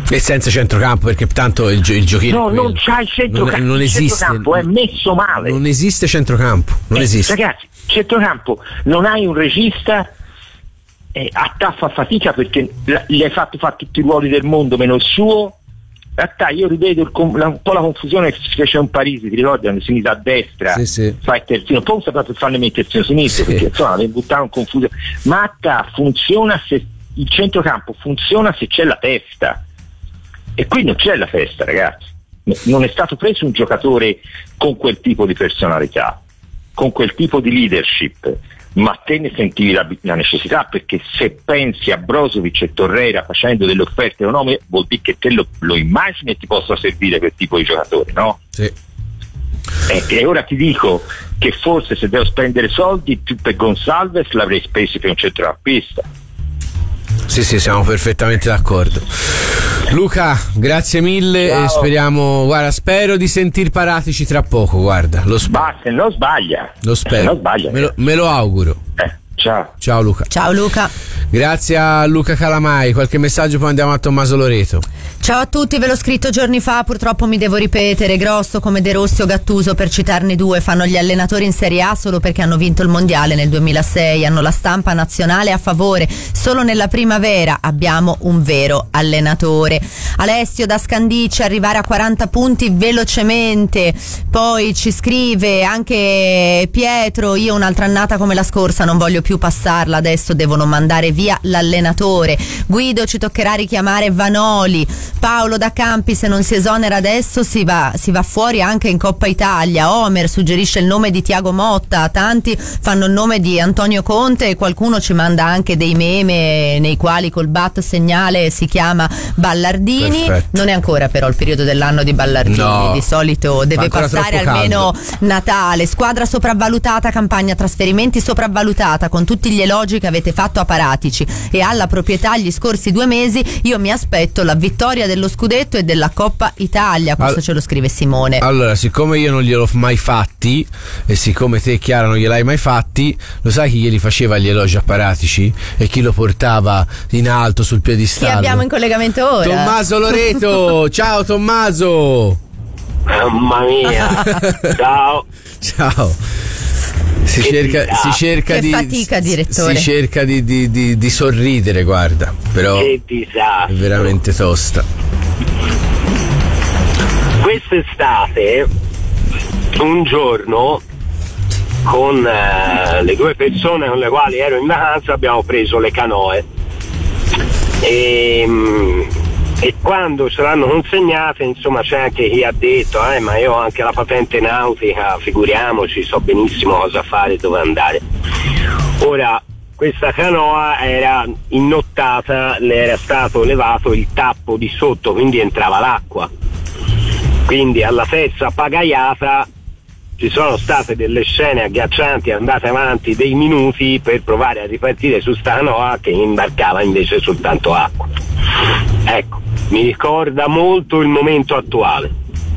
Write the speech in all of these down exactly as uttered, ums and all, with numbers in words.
E senza centrocampo, perché tanto il, il giochino no, non c'ha il centrocampo, non, non il esiste, centrocampo è messo male, non esiste centrocampo, non eh, esiste. Ragazzi, centrocampo, non hai un regista, eh, a te fa fatica perché gli hai fatto fare tutti i ruoli del mondo meno il suo. A te io rivedo il, un po' la confusione che si fece un Parisi, ti ricordi, quando si mise a destra, sì, sì. fa il terzino, poi sta proprio farne mettere il terzino sinistro, sì. Perché insomma avevo buttato in confusione, ma a te funziona se il centrocampo funziona se c'è la testa, e qui non c'è la testa, ragazzi. Non è stato preso un giocatore con quel tipo di personalità, con quel tipo di leadership, ma te ne sentivi la, la necessità, perché se pensi a Brozovic e Torreira facendo delle offerte economiche, vuol dire che te lo, lo immagini e ti possa servire quel tipo di giocatore, no? Sì. E, e ora ti dico che forse se devo spendere soldi più per Gonçalves l'avrei spesi per un centrocampista. Sì, sì, siamo perfettamente d'accordo. Luca, grazie mille. Ciao. E speriamo, guarda, spero di sentir Paratici tra poco, guarda, lo spero. Ma se non sbaglia. Lo spero. Se non sbaglia. Me lo, me lo auguro. Eh, ciao. Ciao Luca. Ciao Luca. Grazie a Luca Calamai. Qualche messaggio, poi andiamo a Tommaso Loreto. Ciao a tutti, ve l'ho scritto giorni fa, purtroppo mi devo ripetere. Grosso come De Rossi o Gattuso, per citarne due, fanno gli allenatori in Serie A solo perché hanno vinto il mondiale nel duemilasei, hanno la stampa nazionale a favore. Solo nella primavera abbiamo un vero allenatore. Alessio da Scandicci, arrivare a quaranta punti velocemente. Poi ci scrive anche Pietro: io un'altra annata come la scorsa non voglio più passarla, adesso devono mandare via l'allenatore. Guido, ci toccherà richiamare Vanoli. Paolo da Campi, se non si esonera adesso si va, si va fuori anche in Coppa Italia. Omer suggerisce il nome di Tiago Motta, tanti fanno il nome di Antonio Conte e qualcuno ci manda anche dei meme nei quali col bat segnale si chiama Ballardini. Perfetto. Non è ancora però il periodo dell'anno di Ballardini, no. Di solito deve passare almeno Natale. Squadra sopravvalutata, campagna trasferimenti sopravvalutata, con tutti gli elogi che avete fatto a Paratici e alla proprietà gli scorsi due mesi. Io mi aspetto la vittoria dello scudetto e della Coppa Italia. Questo All- ce lo scrive Simone. Allora, siccome io non gliel'ho mai fatti e siccome te, Chiara, non gliel'hai mai fatti, lo sai chi glieli faceva gli elogi a Paratici e chi lo portava in alto sul piedistallo? Chi abbiamo in collegamento ora? Tommaso Loreto. Ciao Tommaso. Mamma mia. Ciao. Ciao. Si che cerca, disastro. si cerca che di fatica, direttore. Si cerca di, di, di, di sorridere, guarda, però che disastro. È veramente tosta. Quest'estate, un giorno, con eh, le due persone con le quali ero in vacanza, abbiamo preso le canoe e, e quando ce l'hanno consegnate, insomma, c'è anche chi ha detto eh, ma io ho anche la patente nautica, figuriamoci, so benissimo cosa fare e dove andare. Ora, questa canoa era innottata, le era stato levato il tappo di sotto, quindi entrava l'acqua, quindi alla terza pagaiata ci sono state delle scene agghiaccianti, andate avanti dei minuti per provare a ripartire su sta canoa che imbarcava invece soltanto acqua. Ecco, mi ricorda molto il momento attuale.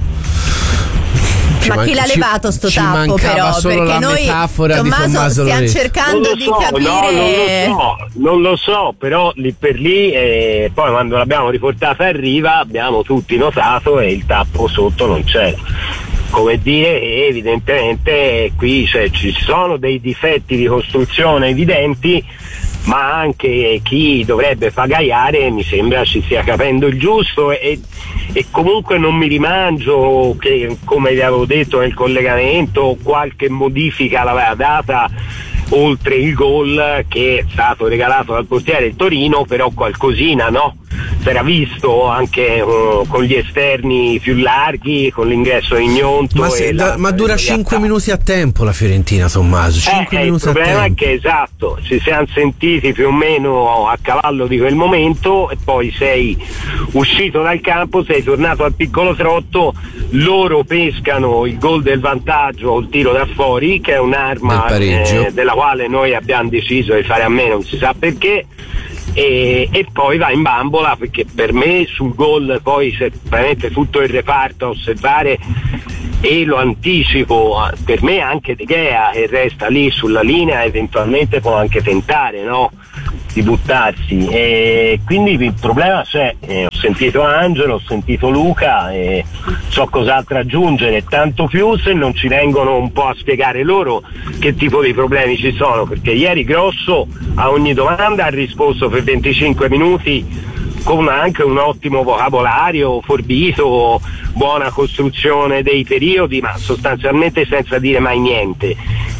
Ma man- chi l'ha ci, levato sto ci tappo però? Perché noi, Tommaso, stiamo cercando so, di capire. No, non lo so, non lo so, però lì per lì, eh, poi quando l'abbiamo riportata a riva abbiamo tutti notato e il tappo sotto non c'era. Come dire che evidentemente qui cioè, ci sono dei difetti di costruzione evidenti, ma anche chi dovrebbe pagaiare mi sembra ci stia capendo il giusto e, e comunque non mi rimangio che, come vi avevo detto nel collegamento, qualche modifica l'aveva data oltre il gol che è stato regalato dal portiere del Torino, però qualcosina no? Si era visto anche uh, con gli esterni più larghi, con l'ingresso di Gnonto. Ma, se, da, ma dura cinque minuti a tempo la Fiorentina, Tommaso. cinque eh, minuti il problema a tempo. è che esatto, ci siamo sentiti più o meno a cavallo di quel momento e poi sei uscito dal campo, sei tornato al piccolo trotto, loro pescano il gol del vantaggio o il tiro da fuori, che è un'arma eh, della quale noi abbiamo deciso di fare a meno, non si sa perché. E, e poi va in bambola, perché per me sul gol poi se veramente tutto il reparto a osservare, e lo anticipo, per me anche De Gea che resta lì sulla linea eventualmente può anche tentare, no? di buttarsi, e quindi il problema c'è. Eh, ho sentito Angelo, ho sentito Luca e so cos'altro aggiungere, tanto più se non ci vengono un po' a spiegare loro che tipo di problemi ci sono, perché ieri Grosso a ogni domanda ha risposto per venticinque minuti con anche un ottimo vocabolario, forbito, buona costruzione dei periodi, ma sostanzialmente senza dire mai niente.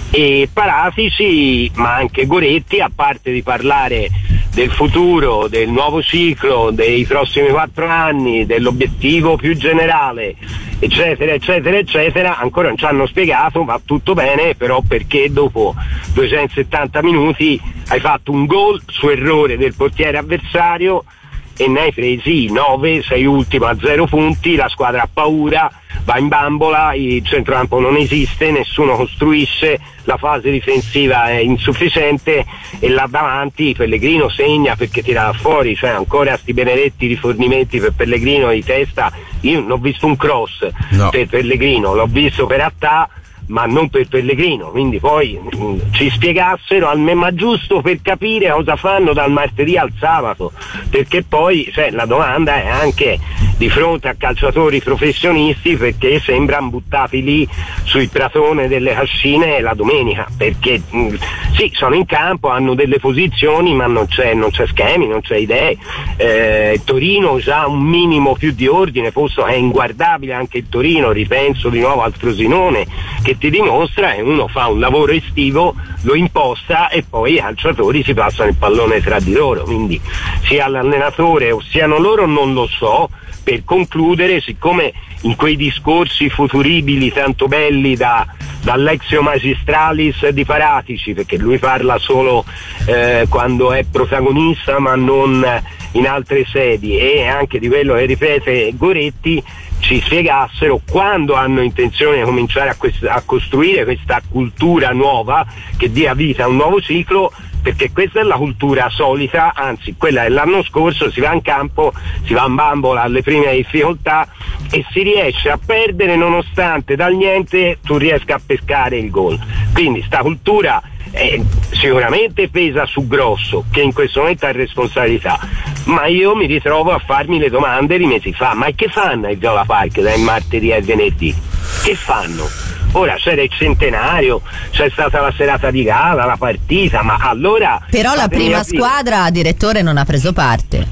E Paratici, ma anche Goretti, a parte di parlare del futuro, del nuovo ciclo, dei prossimi quattro anni, dell'obiettivo più generale, eccetera, eccetera, eccetera, ancora non ci hanno spiegato, va tutto bene, però perché dopo duecentosettanta minuti hai fatto un gol su errore del portiere avversario e ne hai presi nove, sei ultimo a zero punti, la squadra ha paura, va in bambola, il centrocampo non esiste, nessuno costruisce, la fase difensiva è insufficiente e là davanti Pellegrino segna perché tira fuori, cioè ancora sti benedetti rifornimenti per Pellegrino di testa. Io non ho visto un cross no. per Pellegrino, l'ho visto per Attà, ma non per Pellegrino, quindi poi mh, ci spiegassero almeno, ma giusto per capire cosa fanno dal martedì al sabato, perché poi cioè, la domanda è anche di fronte a calciatori professionisti, perché sembrano buttati lì sul pratone delle cascine la domenica, perché mh, sì, sono in campo, hanno delle posizioni, ma non c'è, non c'è schemi, non c'è idee. eh, Torino già un minimo più di ordine, posto che è inguardabile anche il Torino, ripenso di nuovo al Frosinone, che ti dimostra che uno fa un lavoro estivo, lo imposta e poi i calciatori si passano il pallone tra di loro, quindi sia l'allenatore o siano loro non lo so. Per concludere, siccome in quei discorsi futuribili tanto belli da, dall'Exio Magistralis di Paratici, perché lui parla solo eh, quando è protagonista ma non in altre sedi, e anche di quello che ripete Goretti, ci spiegassero quando hanno intenzione di cominciare a, quest- a costruire questa cultura nuova che dia vita a un nuovo ciclo, perché questa è la cultura solita, anzi quella dell'anno scorso: si va in campo, si va in bambola alle prime difficoltà e si riesce a perdere nonostante dal niente tu riesca a pescare il gol. Quindi sta cultura eh, sicuramente pesa su Grosso, che in questo momento ha responsabilità, ma io mi ritrovo a farmi le domande di mesi fa: ma che fanno il Viola Park dal martedì al venerdì? Che fanno? Ora c'era il centenario, c'è stata la serata di gala, la partita, ma allora... Però la prima squadra, direttore, non ha preso parte.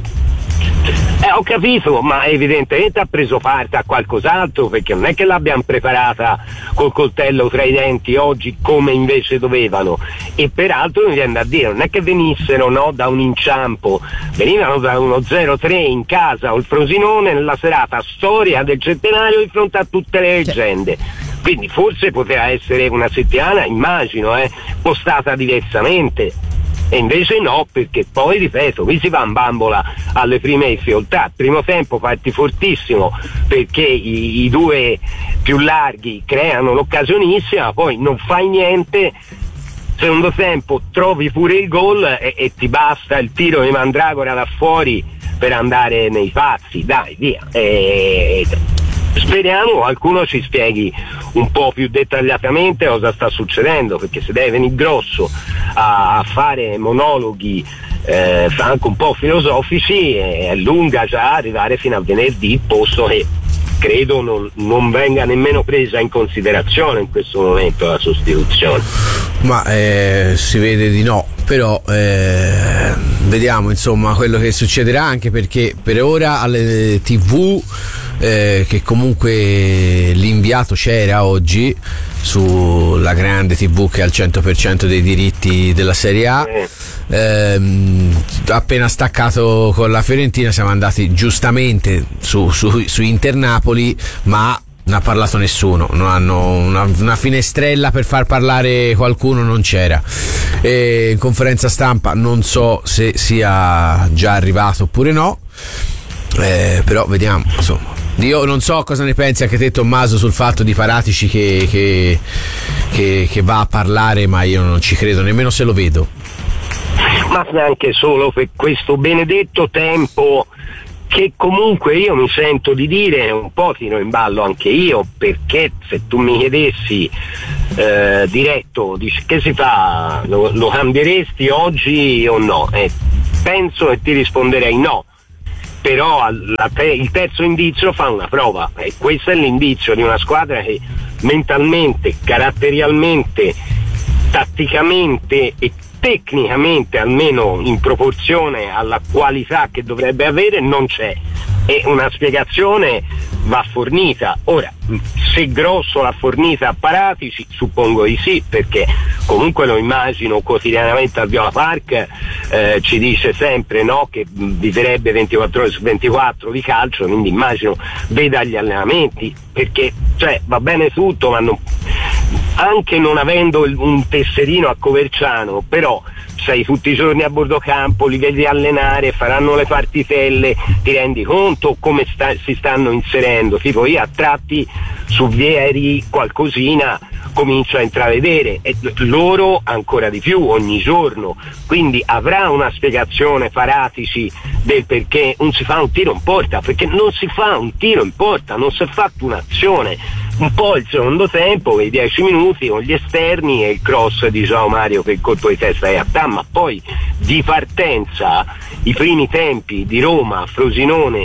Eh, ho capito, ma evidentemente ha preso parte a qualcos'altro, perché non è che l'abbiamo preparata col coltello tra i denti oggi come invece dovevano. E peraltro mi viene da dire, non è che venissero no, da un inciampo, venivano da uno zero tre in casa o il Frosinone nella serata storia del centenario di fronte a tutte le leggende. Quindi forse poteva essere una settimana, immagino, eh, postata diversamente. E invece no, perché poi, ripeto, qui si va in bambola alle prime difficoltà. Primo tempo parti fortissimo perché i, i due più larghi creano l'occasionissima, poi non fai niente. Secondo tempo trovi pure il gol e, e ti basta il tiro di Mandragora da fuori per andare nei pazzi, dai, via. E, speriamo qualcuno ci spieghi un po' più dettagliatamente cosa sta succedendo, perché se deve venire Grosso a fare monologhi eh, anche un po' filosofici è lunga già arrivare fino a venerdì, posto che credo non, non venga nemmeno presa in considerazione in questo momento la sostituzione. Ma eh, si vede di no, però eh, vediamo insomma quello che succederà, anche perché per ora alle tivù eh, che comunque l'inviato c'era oggi sulla grande tivù che ha il cento per cento dei diritti della Serie A, ehm, appena staccato con la Fiorentina siamo andati giustamente su, su, su Inter Napoli, ma non ha parlato nessuno, non hanno una, una finestrella per far parlare qualcuno, non c'era. E in conferenza stampa non so se sia già arrivato oppure no, eh, però vediamo insomma. Io non so cosa ne pensi anche te, Tommaso, sul fatto di Paratici che, che, che, che va a parlare, ma io non ci credo nemmeno se lo vedo. Ma neanche solo per questo benedetto tempo che comunque io mi sento di dire, un po' tiro in ballo anche io, perché se tu mi chiedessi eh, diretto, dici, che si fa, lo, lo cambieresti oggi o no? Eh, penso che ti risponderei no. Però te, il terzo indizio fa una prova, e questo è l'indizio di una squadra che mentalmente, caratterialmente, tatticamente e tecnicamente, almeno in proporzione alla qualità che dovrebbe avere, non c'è, e una spiegazione va fornita. Ora, se Grosso l'ha fornita a Paratici, suppongo di sì, perché comunque lo immagino quotidianamente al Viola Park, eh, ci dice sempre, no, che viverebbe ventiquattro ore su ventiquattro di calcio, quindi immagino veda gli allenamenti, perché cioè va bene tutto, ma non, anche non avendo un tesserino a Coverciano, però sei tutti i giorni a bordo campo, li vedi allenare, faranno le partitelle, ti rendi conto come sta, si stanno inserendo, tipo io a tratti su Vieri qualcosina comincio a intravedere, e loro ancora di più ogni giorno, quindi avrà una spiegazione Paratici del perché non si fa un tiro in porta, perché non si fa un tiro in porta, non si è fatto un'azione. Un po' il secondo tempo, i dieci minuti con gli esterni e il cross di João Mario che il colpo di testa è a Tam, ma poi di partenza i primi tempi di Roma, Frosinone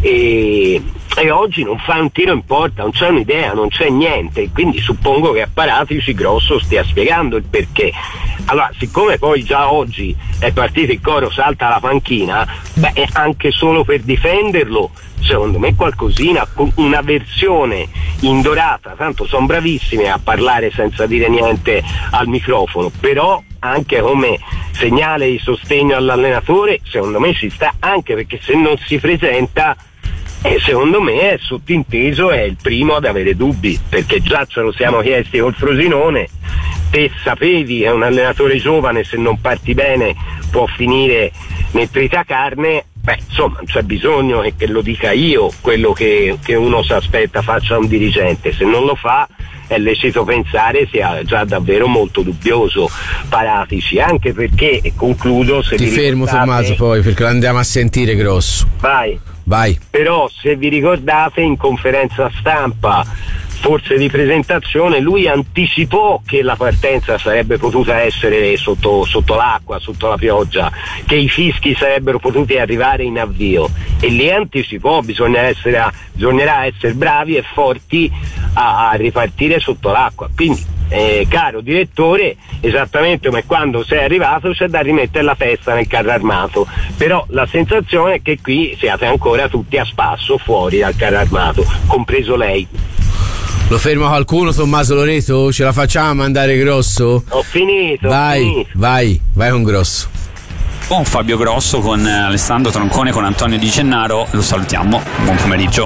e, e oggi non fa un tiro in porta, non c'è un'idea, non c'è niente, quindi suppongo che a Paratici Grosso stia spiegando il perché. Allora, siccome poi già oggi è partito il coro salta la panchina, beh, anche solo per difenderlo, secondo me qualcosina, una versione indorata, tanto sono bravissime a parlare senza dire niente al microfono, però anche come segnale di sostegno all'allenatore secondo me ci sta, anche perché se non si presenta, eh, secondo me è sottinteso, è il primo ad avere dubbi, perché già ce lo siamo chiesti col Frosinone, te sapevi, è un allenatore giovane, se non parti bene può finire nel tritacarne. Beh, insomma, non c'è bisogno che lo dica io quello che, che uno si aspetta faccia un dirigente, se non lo fa è lecito pensare sia già davvero molto dubbioso Paratici, anche perché, e concludo, se ti vi fermo ricordate, Tommaso poi perché lo andiamo a sentire Grosso. vai, vai. Però se vi ricordate in conferenza stampa, forse di presentazione, lui anticipò che la partenza sarebbe potuta essere sotto, sotto l'acqua, sotto la pioggia, che i fischi sarebbero potuti arrivare in avvio, e lì anticipò bisogna essere, bisognerà essere bravi e forti a, a ripartire sotto l'acqua. Quindi eh, caro direttore, esattamente come quando sei arrivato c'è da rimettere la testa nel carro armato, però la sensazione è che qui siate ancora tutti a spasso fuori dal carro armato, compreso lei. Lo ferma qualcuno, Tommaso Loreto? Ce la facciamo andare Grosso? Ho finito. Vai, ho finito. vai, vai con Grosso. Con Fabio Grosso, con Alessandro Troncone, con Antonio Di Gennaro, lo salutiamo. Buon pomeriggio.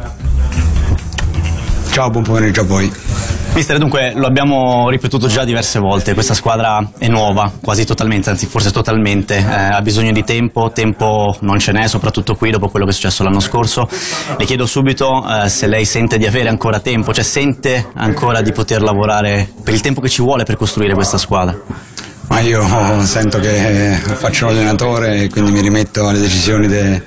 Ciao, buon pomeriggio a voi. Mister, dunque lo abbiamo ripetuto già diverse volte, questa squadra è nuova, quasi totalmente, anzi forse totalmente, eh, ha bisogno di tempo, tempo non ce n'è, soprattutto qui dopo quello che è successo l'anno scorso. Le chiedo subito eh, se lei sente di avere ancora tempo, cioè sente ancora di poter lavorare per il tempo che ci vuole per costruire questa squadra. Ma io sento che faccio l'allenatore e quindi mi rimetto alle decisioni de,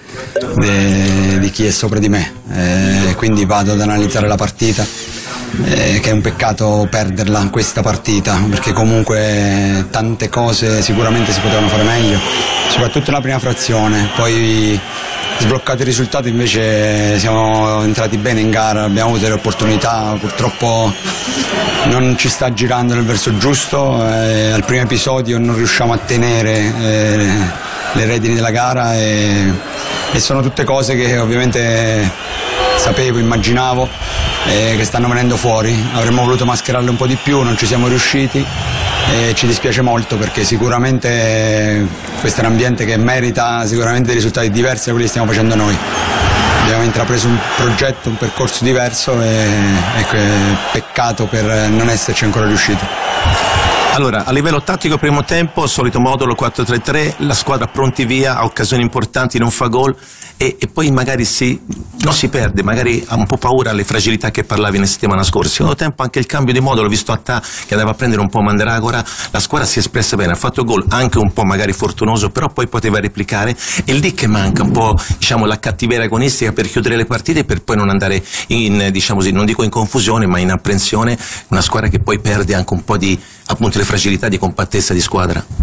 de, di chi è sopra di me, eh, quindi vado ad analizzare la partita, eh, che è un peccato perderla questa partita, perché comunque tante cose sicuramente si potevano fare meglio, soprattutto nella prima frazione. Poi sbloccato il risultato invece siamo entrati bene in gara, abbiamo avuto le opportunità, purtroppo non ci sta girando nel verso giusto, eh, al primo episodio non riusciamo a tenere eh, le redini della gara e, e sono tutte cose che ovviamente sapevo, immaginavo, eh, che stanno venendo fuori. Avremmo voluto mascherarle un po' di più, non ci siamo riusciti e ci dispiace molto, perché sicuramente questo è un ambiente che merita sicuramente dei risultati diversi da quelli che stiamo facendo noi. Abbiamo intrapreso un progetto, un percorso diverso e, e peccato per non esserci ancora riusciti. Allora, a livello tattico primo tempo, solito modulo quattro tre tre, la squadra pronti via, a occasioni importanti non fa gol e, e poi magari si, non si perde, magari ha un po' paura alle fragilità che parlavi nella settimana scorsa. Secondo tempo anche il cambio di modulo, visto Attà che andava a prendere un po' Mandragora, la squadra si è espressa bene, ha fatto gol anche un po' magari fortunoso, però poi poteva replicare, e lì che manca un po', diciamo, la cattiveria agonistica per chiudere le partite e per poi non andare in, diciamo così, non dico in confusione ma in apprensione, una squadra che poi perde anche un po' di, appunto, le fragilità di compattezza di squadra.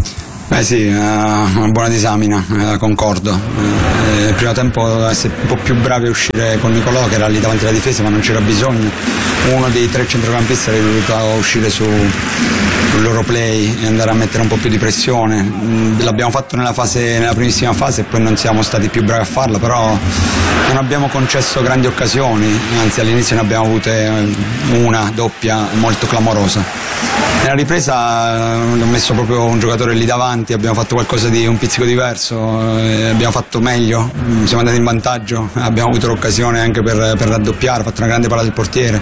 Eh sì, una buona disamina, eh, concordo. Eh, il primo tempo essere un po' più bravi a uscire con Nicolò, che era lì davanti alla difesa, ma non c'era bisogno. Uno dei tre centrocampisti avrebbe dovuto uscire su, sul loro play e andare a mettere un po' più di pressione. Mm, l'abbiamo fatto nella, fase, nella primissima fase e poi non siamo stati più bravi a farlo, però non abbiamo concesso grandi occasioni, anzi all'inizio ne abbiamo avute una doppia molto clamorosa. Nella ripresa ho messo proprio un giocatore lì davanti, abbiamo fatto qualcosa di un pizzico diverso, eh, abbiamo fatto meglio, siamo andati in vantaggio, abbiamo avuto l'occasione anche per, per raddoppiare, fatto una grande palla del portiere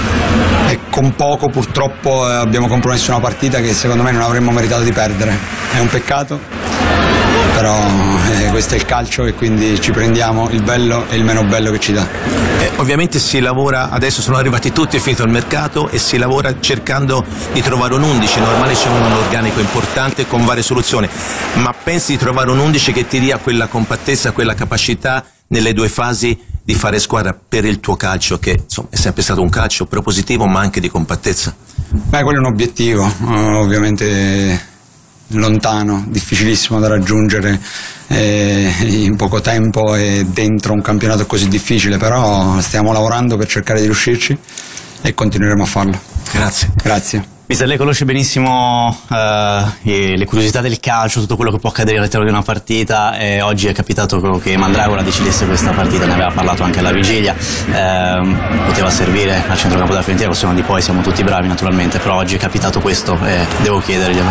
e con poco purtroppo eh, abbiamo compromesso una partita che secondo me non avremmo meritato di perdere. È un peccato, però eh, questo è il calcio e quindi ci prendiamo il bello e il meno bello che ci dà. Eh, ovviamente si lavora, adesso sono arrivati tutti, è finito il mercato e si lavora cercando di trovare un undici, normale c'è un organico importante con varie soluzioni, ma pensi di trovare un undici che ti dia quella compattezza, quella capacità nelle due fasi di fare squadra per il tuo calcio, che insomma è sempre stato un calcio propositivo ma anche di compattezza? Beh, quello è un obiettivo, uh, ovviamente lontano, difficilissimo da raggiungere eh, in poco tempo e dentro un campionato così difficile, però stiamo lavorando per cercare di riuscirci e continueremo a farlo. Grazie. Grazie. Mister, lei conosce benissimo eh, le curiosità del calcio, tutto quello che può accadere all'interno di una partita, e oggi è capitato che Mandragora decidesse questa partita, ne aveva parlato anche alla vigilia, eh, poteva servire al centrocampo della Fiorentina, possiamo di poi, siamo tutti bravi naturalmente, però oggi è capitato questo e devo chiederglielo.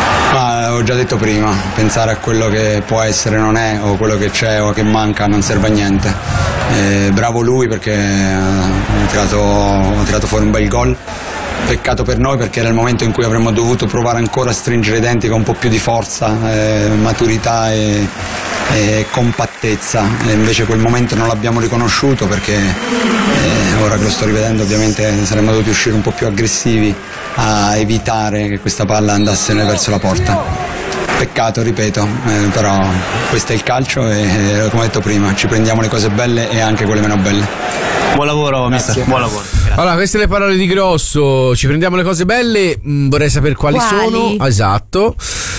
Ma ho già detto prima, pensare a quello che può essere non è, o quello che c'è o che manca non serve a niente. Eh, bravo lui perché ha tirato, ha tirato fuori un bel gol. Peccato per noi perché era il momento in cui avremmo dovuto provare ancora a stringere i denti con un po' più di forza, eh, maturità e, e compattezza, e invece quel momento non l'abbiamo riconosciuto perché eh, ora che lo sto rivedendo ovviamente saremmo dovuti uscire un po' più aggressivi a evitare che questa palla andasse verso la porta. Peccato, ripeto, eh, però questo è il calcio e eh, come ho detto prima ci prendiamo le cose belle e anche quelle meno belle. Buon lavoro, mister. Buon lavoro. Grazie. Allora, queste le parole di Grosso. Ci prendiamo le cose belle. Mh, vorrei sapere quali, Quali? sono. Esatto.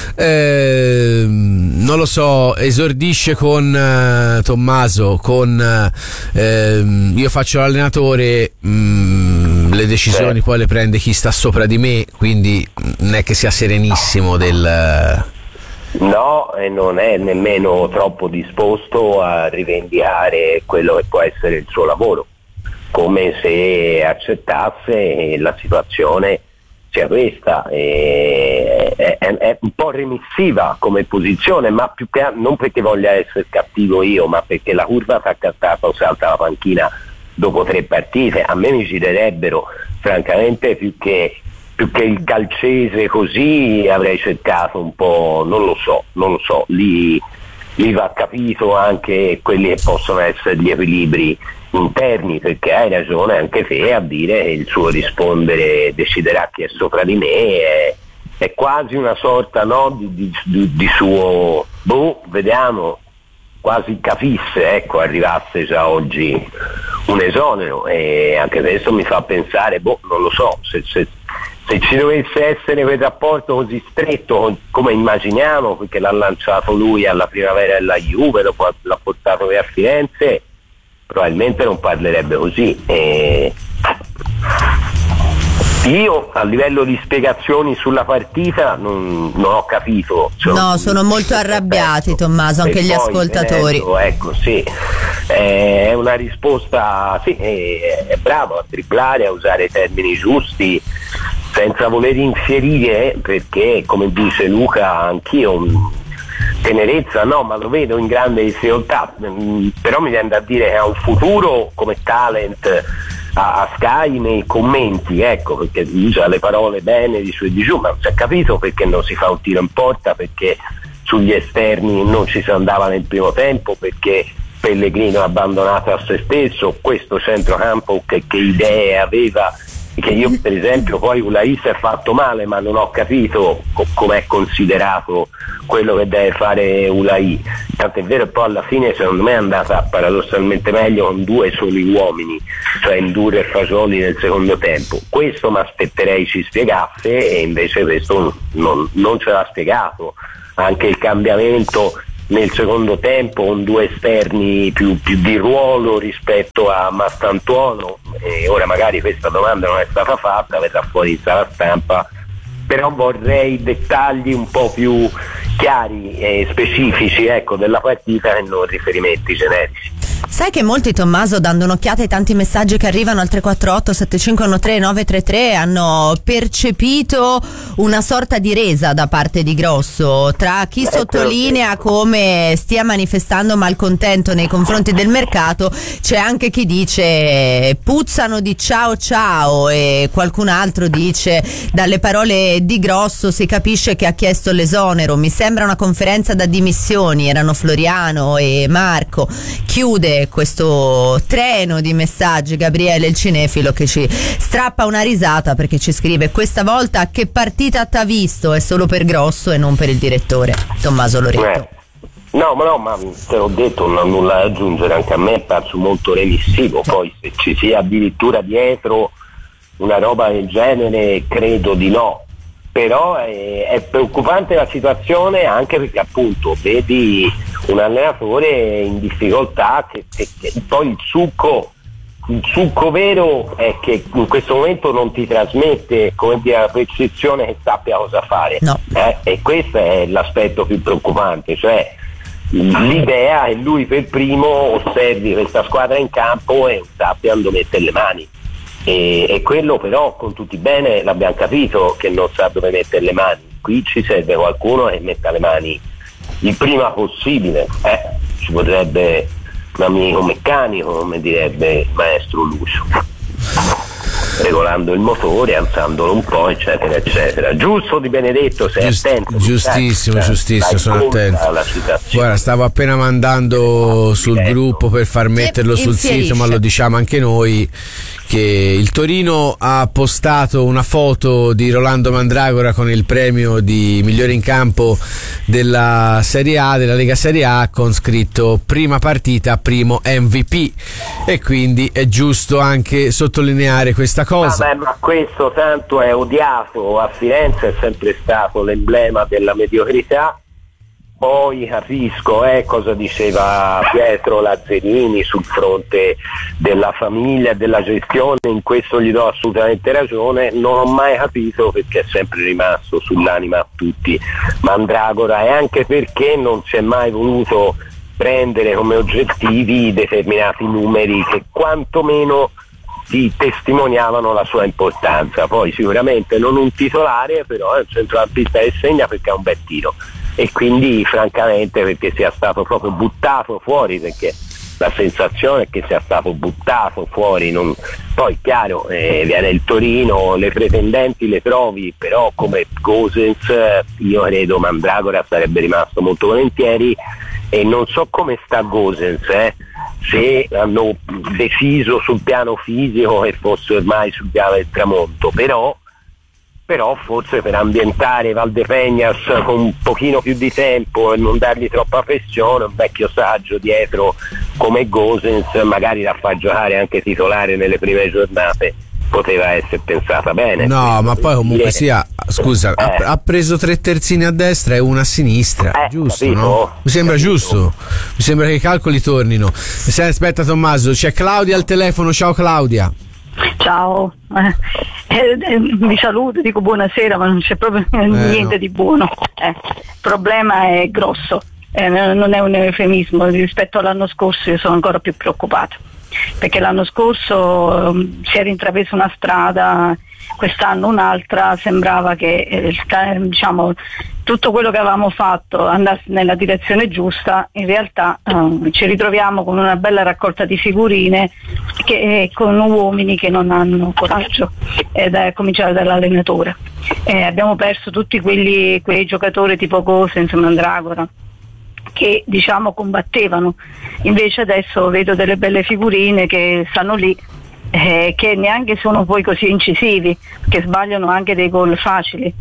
Eh, non lo so. Esordisce con uh, Tommaso. Con uh, io faccio l'allenatore. Mh, le decisioni Beh. poi le prende chi sta sopra di me. Quindi non è che sia serenissimo del. No, e non è nemmeno troppo disposto a rivendicare quello che può essere il suo lavoro, come se accettasse la situazione sia questa. E è, è, è un po' remissiva come posizione, ma più che altro non perché voglia essere cattivo io, ma perché la curva fa cattata o salta la panchina dopo tre partite. A me mi girerebbero francamente più che più che il calcese così, avrei cercato un po', non lo so, non lo so, lì, lì va capito anche quelli che possono essere gli equilibri interni, perché hai ragione anche te a dire che il suo rispondere deciderà chi è sopra di me, è, è quasi una sorta, no, di, di, di suo, boh, vediamo, quasi capisse, ecco, arrivasse già oggi un esonero, e anche questo mi fa pensare, boh, non lo so, se, se se ci dovesse essere quel rapporto così stretto come immaginiamo, perché l'ha lanciato lui alla primavera della Juve, dopo l'ha portato qui a Firenze, probabilmente non parlerebbe così. E io a livello di spiegazioni sulla partita non, non ho capito. Cioè, no, sono molto arrabbiati, Tommaso, anche e gli poi, ascoltatori. Venendo, ecco, sì, è una risposta, sì, è, è bravo a dribblare, a usare i termini giusti, senza voler infierire, perché come dice Luca anch'io tenerezza no, ma lo vedo in grande difficoltà, però mi viene da dire che ha un futuro come talent a, a Sky nei commenti, ecco, perché usa le parole bene di su e di giù, ma non si è capito perché non si fa un tiro in porta, perché sugli esterni non ci si andava nel primo tempo, perché Pellegrino ha abbandonato a se stesso questo centrocampo, che, che idee aveva, che io per esempio poi Ulai si è fatto male, ma non ho capito co- com'è considerato quello che deve fare Ulai, tant'è vero che poi alla fine secondo me è andata paradossalmente meglio con due soli uomini, cioè Indure e Fasoli nel secondo tempo. Questo mi aspetterei ci spiegasse, e invece questo non, non ce l'ha spiegato. anche il cambiamento nel secondo tempo con due esterni più, più di ruolo rispetto a Mastantuono, e ora magari questa domanda non è stata fatta, verrà fuori in sala stampa, però vorrei dettagli un po' più chiari e specifici, ecco, della partita e non riferimenti generici. Sai che molti, Tommaso, dando un'occhiata ai tanti messaggi che arrivano al tre quattro otto sette cinque uno tre nove tre tre, hanno percepito una sorta di resa da parte di Grosso, tra chi sottolinea come stia manifestando malcontento nei confronti del mercato, c'è anche chi dice puzzano di ciao ciao, e qualcun altro dice dalle parole di Grosso si capisce che ha chiesto l'esonero, mi sembra una conferenza da dimissioni, erano Floriano e Marco. Chiude questo treno di messaggi Gabriele il cinefilo, che ci strappa una risata perché ci scrive: questa volta che partita t'ha visto, è solo per Grosso e non per il direttore. Tommaso Loreto. Eh. No, ma no, ma te l'ho detto, non ho nulla da aggiungere, anche a me è parso molto remissivo, poi se ci sia addirittura dietro una roba del genere credo di no, però è, è preoccupante la situazione, anche perché appunto vedi un allenatore in difficoltà che, che, che poi il succo il succo vero è che in questo momento non ti trasmette, come dire, la percezione che sappia cosa fare, no. eh? E questo è l'aspetto più preoccupante, cioè l'idea è lui per primo osservi questa squadra in campo e sappia dove mettere le mani, e, e quello però con tutti bene l'abbiamo capito che non sa dove mettere le mani. Qui ci serve qualcuno che metta le mani il prima possibile, eh, ci potrebbe un amico meccanico, come direbbe il maestro Lucio, regolando il motore, alzandolo un po', eccetera eccetera. Giusto Di Benedetto, sei Giust, attento? Giustissimo, dai, giustissimo, dai, sono attento. Guarda, stavo appena mandando sul Diretto. gruppo per far metterlo sul sito, ma lo diciamo anche noi, che il Torino ha postato una foto di Rolando Mandragora con il premio di migliore in campo della Serie A, della Lega Serie A, con scritto prima partita, primo M V P, e quindi è giusto anche sottolineare questa cosa. Vabbè, ma questo tanto è odiato a Firenze, è sempre stato l'emblema della mediocrità. Poi capisco eh, cosa diceva Pietro Lazzarini sul fronte della famiglia e della gestione, in questo gli do assolutamente ragione. Non ho mai capito perché è sempre rimasto sull'anima a tutti Mandragora, e anche perché non si è mai voluto prendere come oggettivi determinati numeri che quantomeno ti testimoniavano la sua importanza. Poi sicuramente non un titolare, però è un centrocampista che segna perché ha un bel tiro, e quindi francamente perché sia stato proprio buttato fuori, perché la sensazione è che sia stato buttato fuori. Non... poi chiaro, eh, viene il Torino, le pretendenti le trovi, però come Gosens io credo Mandragora sarebbe rimasto molto volentieri, e non so come sta Gosens, eh, se hanno deciso sul piano fisico che fosse ormai sul piano del tramonto, però però forse per ambientare Valdepeñas con un pochino più di tempo e non dargli troppa pressione, un vecchio saggio dietro come Gosens, magari da far giocare anche titolare nelle prime giornate, poteva essere pensata bene. No, ma poi comunque sia, scusa, eh. ha, ha preso tre terzini a destra e una a sinistra, eh, giusto, capito? no? Mi sembra Capito. giusto, mi sembra che i calcoli tornino. Se aspetta Tommaso, c'è Claudia al telefono, ciao Claudia. Ciao, eh, eh, vi saluto, dico buonasera, ma non c'è proprio eh, niente no. di buono. Eh, il problema è grosso, eh, non è un eufemismo. Rispetto all'anno scorso io sono ancora più preoccupata, perché l'anno scorso um, si era intrapresa una strada, quest'anno un'altra, sembrava che eh, diciamo, tutto quello che avevamo fatto andasse nella direzione giusta. In realtà um, ci ritroviamo con una bella raccolta di figurine che, eh, con uomini che non hanno coraggio, ed è cominciare dall'allenatore. Eh, abbiamo perso tutti quelli, quei giocatori tipo Gosens, Mandragora, che diciamo combattevano. Invece adesso vedo delle belle figurine che stanno lì, eh, che neanche sono poi così incisivi, che sbagliano anche dei gol facili,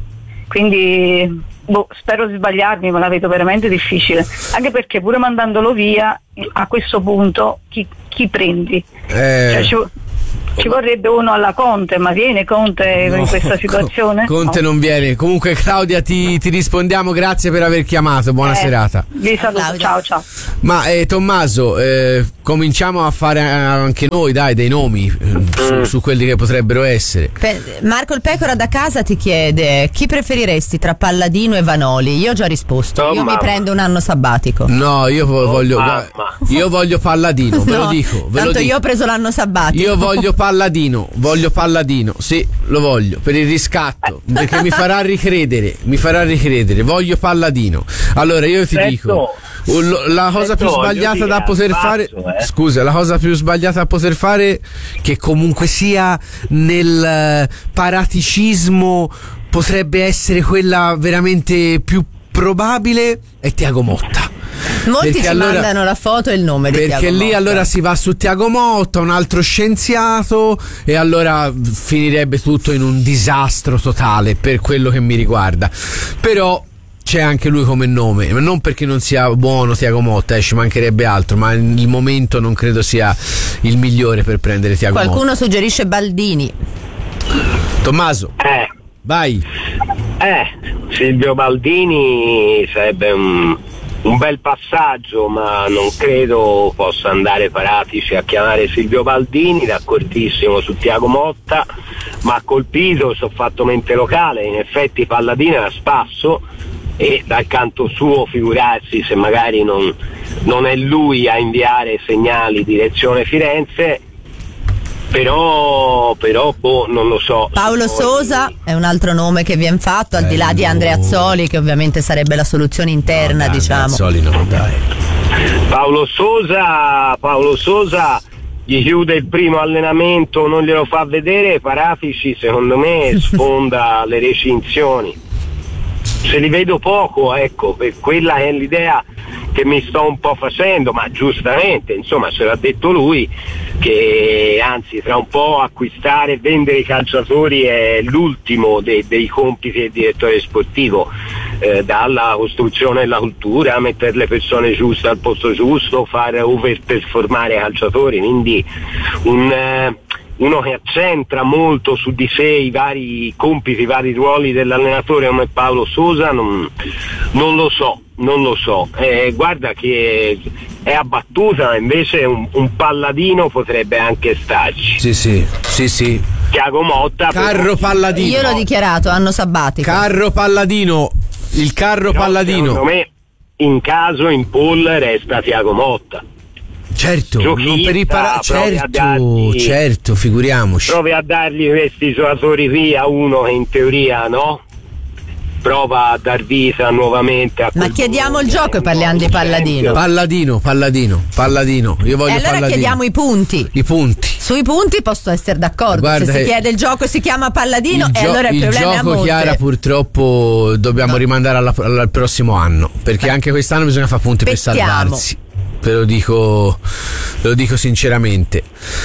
quindi boh, spero di sbagliarmi, ma la vedo veramente difficile, anche perché pure mandandolo via a questo punto chi, chi prendi? Eh. Cioè, ci, Ci vorrebbe uno alla Conte, ma viene Conte No, in questa situazione? Conte No. non viene. Comunque Claudia ti, ti rispondiamo, grazie per aver chiamato, buona Eh, serata. Vi saluto, ciao ciao. Ma eh, Tommaso, eh, cominciamo a fare anche noi, dai, dei nomi eh, su, su quelli che potrebbero essere. Pe- Marco il Pecora da casa ti chiede: chi preferiresti tra Palladino e Vanoli? Io ho già risposto, Oh, io mamma. mi prendo un anno sabbatico. No, io vo- voglio mamma. io voglio Palladino, ve lo No, dico, ve lo tanto dico. io ho preso l'anno sabbatico. Io voglio Palladino, voglio Palladino, sì, lo voglio, per il riscatto, perché mi farà ricredere, mi farà ricredere, voglio Palladino. Allora io ti Certo. dico, un- la cosa più Certo, sbagliata voglio da dire, poter al fare, passo, eh. scusa, la cosa più sbagliata da poter fare, che comunque sia nel eh, paraticismo potrebbe essere quella veramente più probabile, è Thiago Motta. Molti Perché ci allora- mandano la foto e il nome di Perché Thiago lì Motta. allora si va su Thiago Motta, un altro scienziato, e allora finirebbe tutto in un disastro totale per quello che mi riguarda. Però c'è anche lui come nome, non perché non sia buono Thiago Motta, eh, ci mancherebbe altro, ma il momento non credo sia il migliore per prendere Thiago Qualcuno Motta. suggerisce Baldini. Tommaso, Eh, vai. eh, Silvio Baldini sarebbe un, un bel passaggio, ma non credo possa andare Paratici a chiamare Silvio Baldini, d'accordissimo su Thiago Motta, ma ha colpito, so fatto mente locale, in effetti Palladino era a spasso, e dal canto suo figurarsi se magari non, non è lui a inviare segnali direzione Firenze, però, però boh, non lo so. Paolo Poi- Sosa è un altro nome che viene fatto, al di là di Andrea Azzoli, che ovviamente sarebbe la soluzione interna, No, dai, diciamo. Mazzoli no, dai. Paolo Sosa, Paolo Sosa gli chiude il primo allenamento, non glielo fa vedere, Paratici secondo me sfonda le recinzioni. Se li vedo poco, ecco, per quella è l'idea che mi sto un po' facendo, ma giustamente, insomma, ce l'ha detto lui, che anzi tra un po' acquistare e vendere i calciatori è l'ultimo dei, dei compiti del direttore sportivo, eh, dalla costruzione della cultura, mettere le persone giuste al posto giusto, fare overperformare i calciatori, quindi un... Eh, uno che accentra molto su di sé i vari compiti, i vari ruoli dell'allenatore come Paolo Sosa, non, non lo so, non lo so. Eh, guarda che è abbattuta, invece un, un Palladino potrebbe anche starci. Sì, sì, sì, sì. Thiago Motta. Carro Palladino. Io l'ho dichiarato, anno sabbatico. Carro Palladino, il carro Però, Palladino. secondo me, in caso in poll resta Thiago Motta. Certo, Giochista, non per i para- provi a certo, dargli- certo, figuriamoci. Provi a dargli questi giocatori qui a uno che in teoria, no? Prova a dar vita nuovamente a Ma quel- chiediamo il gioco e parliamo di Palladino. Palladino, Palladino, Palladino. Io voglio E allora Palladino. chiediamo i punti. I punti. Sui punti posso essere d'accordo. Guarda Se si che- chiede il gioco e si chiama Palladino, il e gio- allora il, il problema è a gioco, monte. Chiara, purtroppo dobbiamo rimandare alla- al prossimo anno, perché anche quest'anno bisogna fare punti per Aspettiamo. salvarsi. Ve lo dico, ve lo dico sinceramente.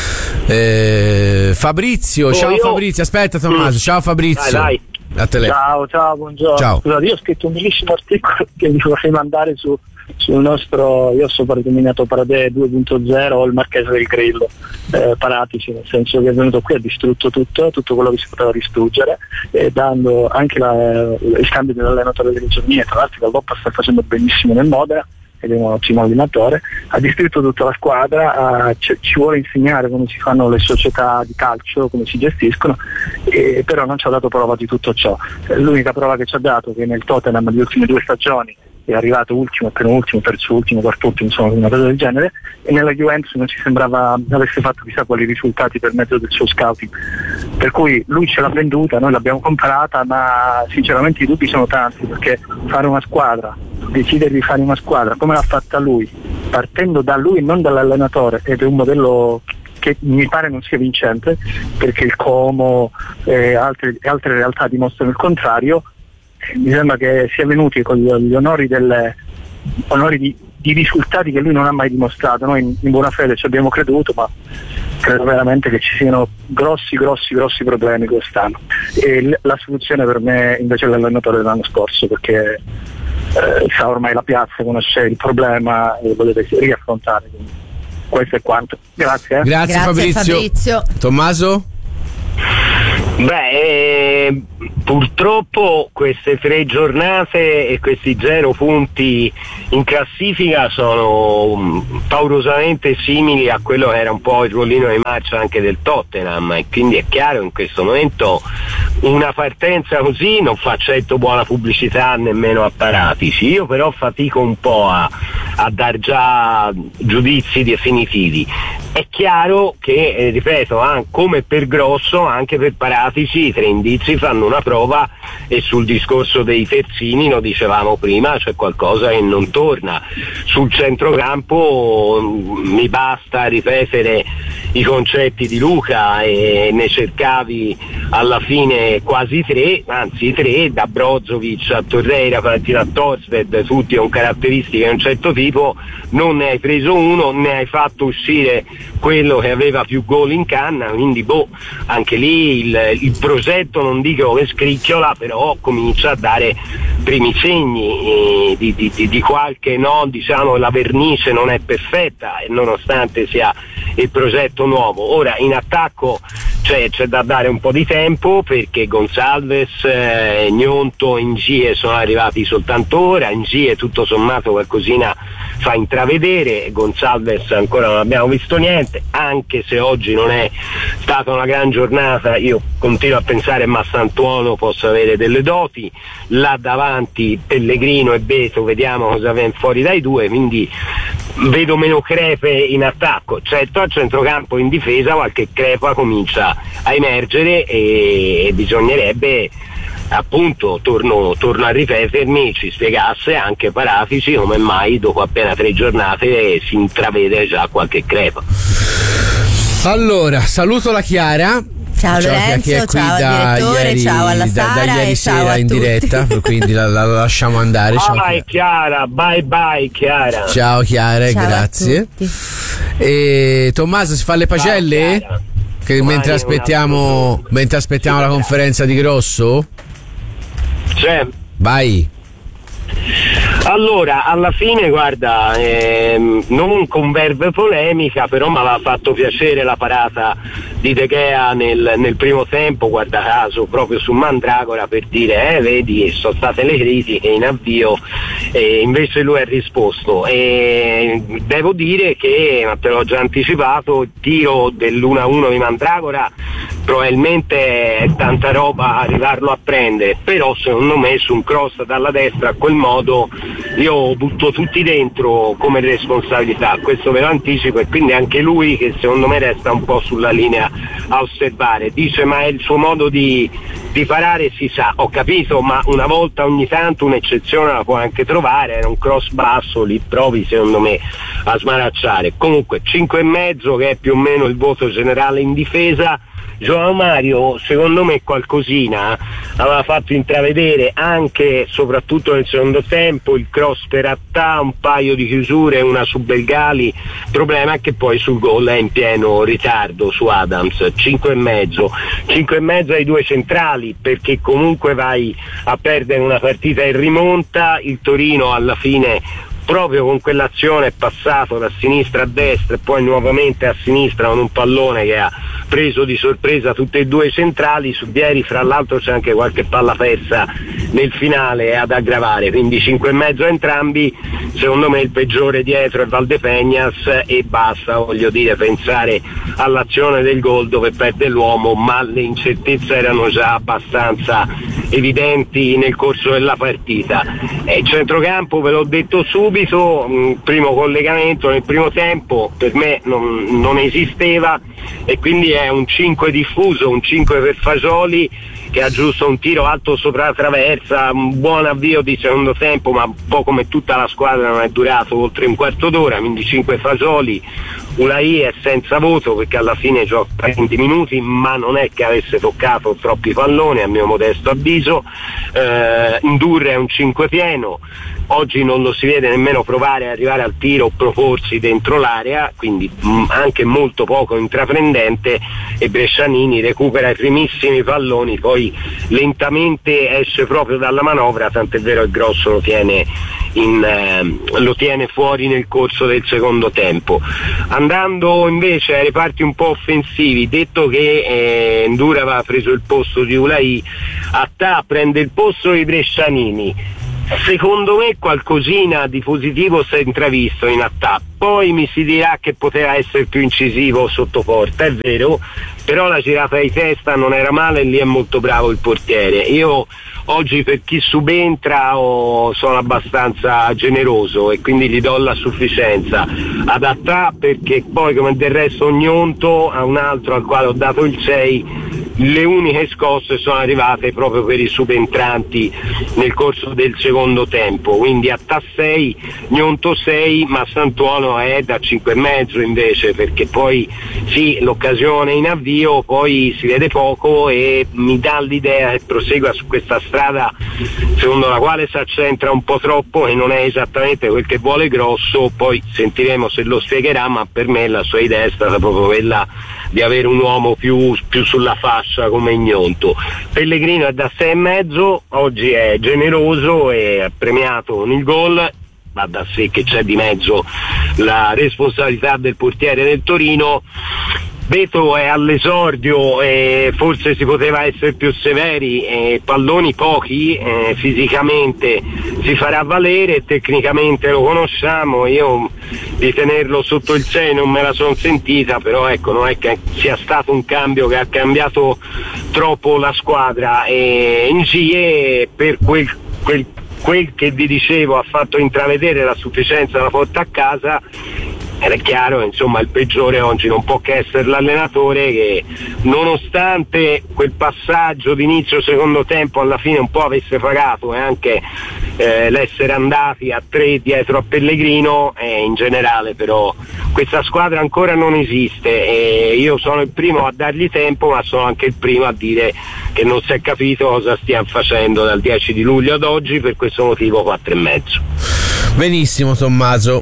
Eh, Fabrizio, Oh, ciao io- Fabrizio, aspetta Tommaso, ciao Fabrizio. Dai, A telefono. Ciao, ciao, buongiorno. Ciao. Scusate, io ho scritto un bellissimo articolo che vi vorrei mandare su, sul nostro, io ho soprannominato Parade due punto zero o il Marchese del Grillo, eh, Paratici, nel senso che è venuto qui e ha distrutto tutto, tutto quello che si poteva distruggere, e dando anche la, il cambio dell'allenatore delle giornie, tra l'altro la Loppa sta facendo benissimo nel Modena, ed è un ottimo allenatore, ha distrutto tutta la squadra, ha- ci, ci vuole insegnare come si fanno le società di calcio, come si gestiscono, e, però non ci ha dato prova di tutto ciò. Eh, L'unica prova che ci ha dato è che nel Tottenham le ultime due stagioni è arrivato ultimo, penultimo, terzo ultimo, quarto ultimo, insomma una cosa del genere, e nella Juventus non ci sembrava avesse fatto chissà quali risultati per mezzo del suo scouting, per cui lui ce l'ha venduta, noi l'abbiamo comprata, ma sinceramente i dubbi sono tanti, perché fare una squadra, decidere di fare una squadra come l'ha fatta lui, partendo da lui e non dall'allenatore, ed è un modello che mi pare non sia vincente, perché il Como e altre, altre realtà dimostrano il contrario. Mi sembra che sia venuti con gli, gli onori, delle, onori di, di risultati che lui non ha mai dimostrato. Noi in, in buona fede ci abbiamo creduto, ma credo veramente che ci siano grossi, grossi, grossi problemi quest'anno. E l- la soluzione per me invece è l'allenatore dell'anno scorso, perché eh, sa ormai la piazza, conosce il problema e lo deve riaffrontare. Quindi Questo è quanto. Grazie. Grazie, Grazie, Fabrizio. Fabrizio. Tommaso? Beh, eh, purtroppo queste tre giornate e questi zero punti in classifica sono um, paurosamente simili a quello che era un po' il rollino di marcia anche del Tottenham, e quindi è chiaro in questo momento una partenza così non fa certo buona pubblicità nemmeno a Paratici. Io però fatico un po' a, a dar già giudizi definitivi. È chiaro che, eh, ripeto, ah, come per Grosso, anche per Paratici i tre indizi fanno una prova, e sul discorso dei terzini, lo dicevamo prima, c'è qualcosa che non torna. Sul centrocampo mh, mi basta ripetere i concetti di Luca, e ne cercavi alla fine quasi tre, anzi tre, da Brozovic a Torreira, partita a Torsted, tutti con caratteristiche di un certo tipo. Non ne hai preso uno, ne hai fatto uscire quello che aveva più gol in canna, quindi boh, anche lì il, il progetto non dico che scricchiola, però comincia a dare primi segni eh, di, di, di, di qualche, no, diciamo la vernice non è perfetta, e nonostante sia il progetto nuovo. Ora in attacco c'è, c'è da dare un po' di tempo, perché Gonçalves, eh, Gnonto, Ngie sono arrivati soltanto ora. Ngie tutto sommato qualcosina fa intravedere, Gonçalves ancora non abbiamo visto niente, anche se oggi non è stata una gran giornata. Io continuo a pensare che Massantuono possa avere delle doti, là davanti Pellegrino e Beto vediamo cosa viene fuori dai due, quindi vedo meno crepe in attacco. Certo, a centrocampo in difesa qualche crepa comincia a emergere, e, e bisognerebbe, appunto, torno, torno a ripetermi, ci spiegasse anche Paratici come mai dopo appena tre giornate si intravede già qualche crepa. Allora, saluto la Chiara. Ciao Lorenzo, che è qui ciao al da direttore, ieri, ciao alla da, Sara da ieri e sera ciao a in tutti. diretta, quindi la, la lasciamo andare. Ciao, Bye Chiara, bye bye Chiara. ciao Chiara, Ciao a grazie. tutti. E Tommaso, si fa le pagelle? Ciao, Che Domani mentre un aspettiamo, altro- mentre aspettiamo la conferenza di Grosso? C'è. Vai. Allora, alla fine, guarda, ehm, non con verve polemica, però mi aveva fatto piacere la parata di De Gea nel, nel primo tempo, guarda caso, proprio su Mandragora, per dire, eh, vedi, sono state le critiche in avvio, e invece lui ha risposto. E devo dire che, ma te l'ho già anticipato, il tiro dell'uno a uno di Mandragora probabilmente è tanta roba arrivarlo a prendere, però secondo me su un cross dalla destra a quel modo io butto tutti dentro come responsabilità, questo ve lo anticipo, e quindi anche lui, che secondo me resta un po' sulla linea a osservare, dice ma è il suo modo di, di parare, si sa, ho capito, ma una volta ogni tanto un'eccezione la può anche trovare, era un cross basso, lì provi secondo me a smaracciare. Comunque cinque e mezzo, che è più o meno il voto generale in difesa. João Mario secondo me qualcosina aveva fatto intravedere anche soprattutto nel secondo tempo, il cross per Attà, un paio di chiusure, una su Belgali. Il problema è che poi sul gol è in pieno ritardo su Adams. Cinque e mezzo cinque e mezzo ai due centrali, perché comunque vai a perdere una partita in rimonta. Il Torino alla fine proprio con quell'azione è passato da sinistra a destra e poi nuovamente a sinistra con un pallone che ha preso di sorpresa tutti e due i centrali. Su Vieri fra l'altro c'è anche qualche palla persa nel finale ad aggravare, quindi cinque e mezzo a entrambi. Secondo me il peggiore dietro è Valdepeñas, e basta, voglio dire, pensare all'azione del gol dove perde l'uomo, ma le incertezze erano già abbastanza evidenti nel corso della partita. E centrocampo ve l'ho detto subito, mh, primo collegamento nel primo tempo per me non, non esisteva, e quindi è un cinque diffuso, un cinque per Fagioli, che ha giusto un tiro alto sopra la traversa, un buon avvio di secondo tempo, ma un po' come tutta la squadra non è durato oltre un quarto d'ora, quindi cinque Fagioli. Ulai è senza voto perché alla fine gioca venti minuti, ma non è che avesse toccato troppi palloni a mio modesto avviso. eh, Indurre è un cinque pieno, oggi non lo si vede nemmeno provare ad arrivare al tiro o proporsi dentro l'area, quindi mh, anche molto poco intraprendente, e Brescianini recupera i primissimi palloni, poi lentamente esce proprio dalla manovra, tant'è vero che Grosso lo tiene, in, eh, lo tiene fuori nel corso del secondo tempo. Andando invece ai reparti un po' offensivi, detto che eh, Ndura aveva preso il posto di Ulai, Attà prende il posto di Brescianini. Secondo me qualcosina di positivo si è intravisto in Attà, poi mi si dirà che poteva essere più incisivo sotto porta, è vero, però la girata di testa non era male e lì è molto bravo il portiere. Io oggi per chi subentra oh, sono abbastanza generoso e quindi gli do la sufficienza ad Attà, perché poi come del resto Gnonto a un altro al quale ho dato il sei, le uniche scosse sono arrivate proprio per i subentranti nel corso del secondo tempo, quindi Attà sei, Gnonto sei, ma Sant'Uono è da cinque e mezzo invece, perché poi sì, l'occasione in avvio, poi si vede poco e mi dà l'idea che prosegua su questa strada secondo la quale si accentra un po' troppo e non è esattamente quel che vuole Grosso. Poi sentiremo se lo spiegherà, ma per me la sua idea è stata proprio quella di avere un uomo più, più sulla fascia come Gnonto. Pellegrino è da sei e mezzo, oggi è generoso e ha premiato con il gol, va da sé che c'è di mezzo la responsabilità del portiere del Torino. Beto è all'esordio e forse si poteva essere più severi, eh, palloni pochi, eh, fisicamente si farà valere, tecnicamente lo conosciamo, io di tenerlo sotto il sei non me la sono sentita, però ecco, non è che sia stato un cambio che ha cambiato troppo la squadra, e Ngie per quel, quel, quel che vi dicevo ha fatto intravedere la sufficienza della porta a casa. Ed è chiaro, insomma, il peggiore oggi non può che essere l'allenatore, che nonostante quel passaggio di inizio secondo tempo alla fine un po' avesse pagato e anche eh, l'essere andati a tre dietro a Pellegrino, e in generale però questa squadra ancora non esiste e io sono il primo a dargli tempo, ma sono anche il primo a dire che non si è capito cosa stiamo facendo dal dieci di luglio ad oggi, per questo motivo quattro e mezzo. Benissimo Tommaso.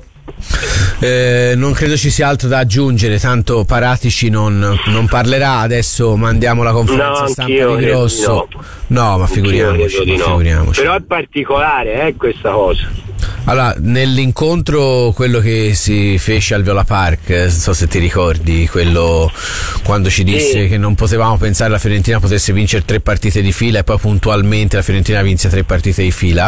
Eh, non credo ci sia altro da aggiungere, tanto Paratici non, non parlerà, adesso mandiamo la conferenza no, stampa di Grosso. No. no, ma figuriamoci, ma no. figuriamoci. Però è particolare eh, questa cosa. Allora, nell'incontro quello che si fece al Viola Park, non so se ti ricordi, quello quando ci disse sì. che non potevamo pensare la Fiorentina potesse vincere tre partite di fila e poi puntualmente la Fiorentina vinse tre partite di fila,